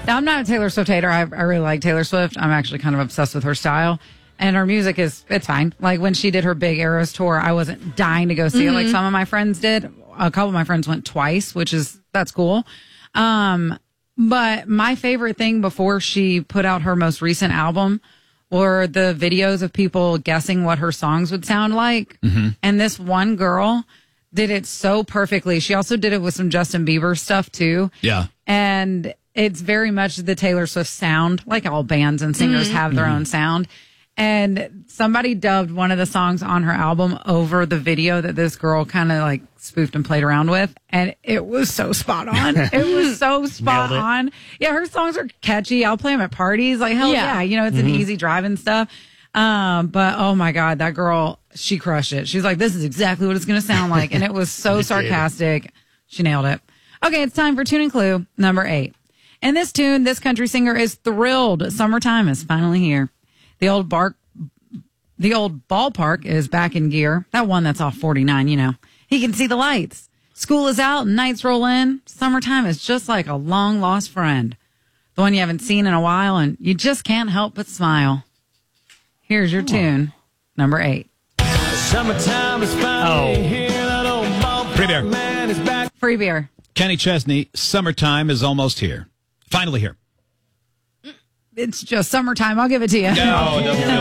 Now, I'm not a Taylor Swift hater. I really like Taylor Swift. I'm actually kind of obsessed with her style. And her music it's fine. Like when she did her big Eras tour, I wasn't dying to go see it like some of my friends did. A couple of my friends went twice, that's cool. But my favorite thing before she put out her most recent album were the videos of people guessing what her songs would sound like. Mm-hmm. And this one girl did it so perfectly. She also did it with some Justin Bieber stuff too. Yeah. And it's very much the Taylor Swift sound, like all bands and singers have their own sound. And somebody dubbed one of the songs on her album over the video that this girl kind of like spoofed and played around with. And it was so spot on. It was so spot on. Yeah, her songs are catchy. I'll play them at parties. Like, hell yeah. You know, it's an easy driving stuff. But oh my God, that girl, she crushed it. She's like, this is exactly what it's going to sound like. And it was so sarcastic. She nailed it. Okay, it's time for Tune and Clue number 8. In this tune, this country singer is thrilled. Summertime is finally here. The old ballpark is back in gear. That one that's off 49, you know. He can see the lights. School is out and nights roll in. Summertime is just like a long lost friend. The one you haven't seen in a while and you just can't help but smile. Here's your tune, number 8. Summertime is finally here. That old ballpark Free beer. man is back. Free beer. Kenny Chesney, summertime is almost here. Finally here. It's just summertime. I'll give it to you. No,